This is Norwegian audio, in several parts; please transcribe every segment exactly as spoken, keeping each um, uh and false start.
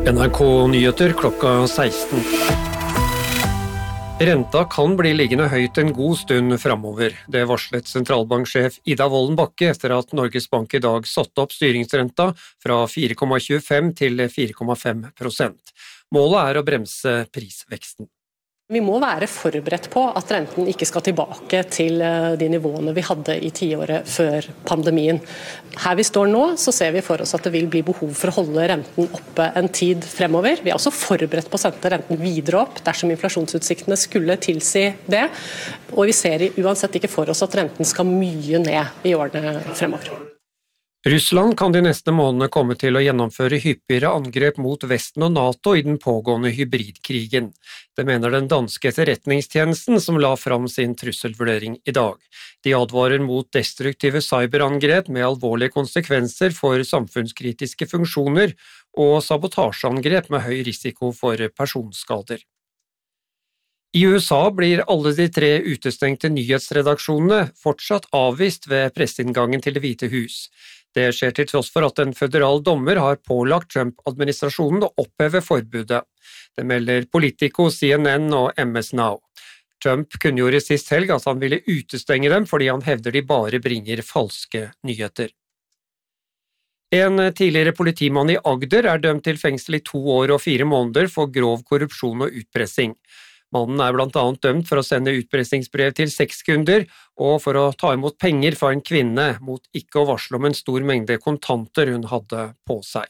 N R K Nyheter klokka seksten. Renta kan bli liggende høyt en god stund fremover. Det varslet sentralbanksjef Ida Wolden Bakke etter at Norges Bank i dag satte opp styringsrenta fra fire komma tjuefem til fire komma fem prosent. Målet er å bremse prisveksten. Vi må være forberedt på at renten ikke skal tilbake til de nivåene vi hadde i tiåret før pandemien. Her vi står nå, så ser vi for oss at det vil bli behov for å holde renten oppe en tid fremover. Vi er også forberedt på å sette renten videre opp dersom inflasjonsutsiktene skulle tilsi det. Og vi ser uansett ikke for oss at renten skal mye ned i årene fremover. Russland kan de neste månedene komme til å gjennomføre hyppigere angrep mot Vesten og NATO i den pågående hybridkrigen. Det mener den danske etterretningstjenesten som la fram sin trusselvurdering i dag. De advarer mot destruktive cyberangrep med alvorlige konsekvenser for samfunnskritiske funksjoner og sabotasjeangrep med høy risiko for personskader. I U S A blir alle de tre utestengte nyhetsredaksjonene fortsatt avvist ved presseinngangen til Det hvite hus. Det skjer til tross for at en føderal dommer har pålagt Trump-administrasjonen å oppheve forbudet. Det melder Politico, C N N og M S Now. Trump kunngjorde sist helg at han ville utestenge dem fordi han hevder de bare bringer falske nyheter. En tidligere politimann i Agder er dømt til fengsel i to år og fire måneder for grov korrupsjon og utpressing. Mannen er blant annet dømt for å sende utpressingsbrev til sexkunder og for å ta imot penger fra en kvinne mot ikke å varsle om en stor mengde kontanter hun hadde på seg.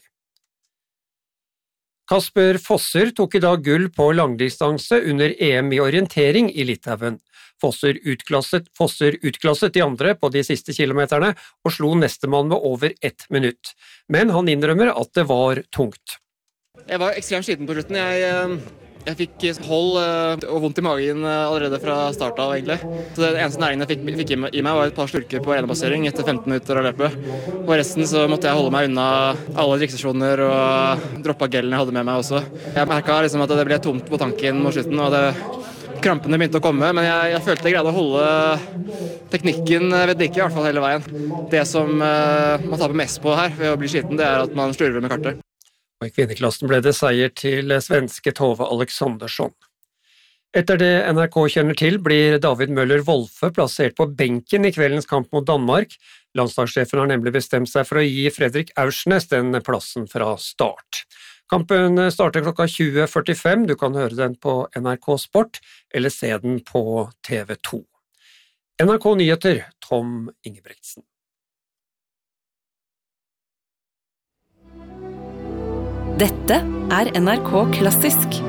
Kasper Fosser tok i dag gull på langdistanse under E M i orientering i Litauen. Fosser utklasset, Fosser utklasset de andre på de siste kilometerne og slo nestemann med over ett minutt. Men han innrømmer at det var tungt. Jeg var ekstremt sliten på slutten. Jeg... Jeg fikk hold og vondt i magen allerede fra start av, egentlig. Så det eneste næringen jeg fikk, fikk i meg var et par slurker på enebassering etter femten minutter av løpet. Og resten så måtte jeg holde meg unna alle drikkestasjoner og droppe gelen jeg hadde med meg også. Jeg merket liksom at det ble tomt på tanken mot slutten, og det, krampene begynte å komme, men jeg, jeg følte jeg greide å holde teknikken ved like i hvert fall hele veien. Det som uh, man taper mest på her ved å bli sliten, det er at man slurver med kartet. Og i kvinneklassen ble det seier til svenske Tove Alexandersson. Etter det N R K kjenner til, blir David Møller Wolfe plassert på benken i kveldens kamp mot Danmark. Landslagssjefen har nemlig bestemt seg for å gi Fredrik Aursnes den plassen fra start. Kampen starter klokka tjue førtifem. Du kan høre den på N R K Sport eller se den på T V to. N R K Nyheter, Tom Ingebretsen. Dette er N R K Klassisk.